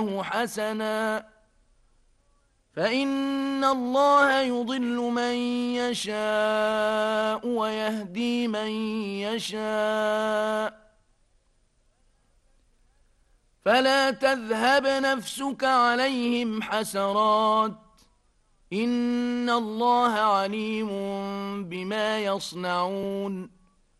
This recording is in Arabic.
حسنا فإن الله يضل من يشاء ويهدي من يشاء فلا تذهب نفسك عليهم حسرات إن الله عليم بما يصنعون